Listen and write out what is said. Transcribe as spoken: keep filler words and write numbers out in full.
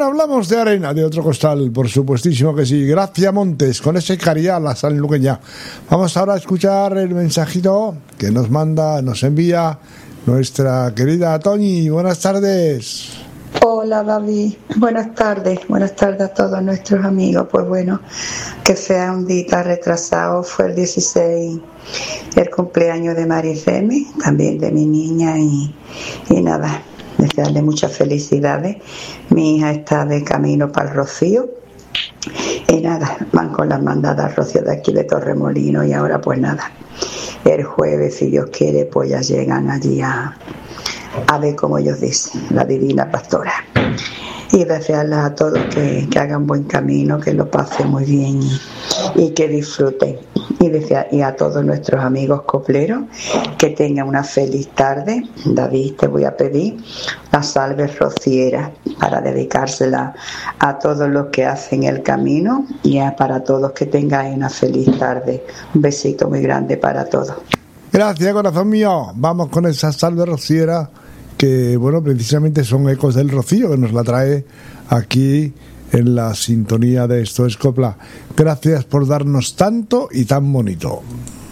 Bueno, hablamos de arena, de otro costal, por supuestísimo que sí. Gracia Montes, con ese carial, la sanluqueña. Vamos ahora a escuchar el mensajito que nos manda, nos envía nuestra querida Toñi. Buenas tardes. Hola David, buenas tardes, buenas tardes a todos nuestros amigos. Pues bueno, que sea un día retrasado, fue el dieciséis, el cumpleaños de Marifemi, también de mi niña, y, y nada, desearle muchas felicidades. Mi hija está de camino para el Rocío y nada, van con las mandadas Rocío de aquí de Torremolino, y ahora pues nada, el jueves, si Dios quiere, pues ya llegan allí a a ver, como ellos dicen, la divina pastora. Y desearles a todos que, que hagan buen camino, que lo pasen muy bien y, y que disfruten. Y, desear, y a todos nuestros amigos copleros que tengan una feliz tarde. David, te voy a pedir la salve rociera para dedicársela a todos los que hacen el camino y a, para todos que tengáis una feliz tarde. Un besito muy grande para todos. Gracias, corazón mío. Vamos con esa salve rociera que, bueno, precisamente son ecos del Rocío, que nos la trae aquí en la sintonía de Esto es Copla. Gracias por darnos tanto y tan bonito.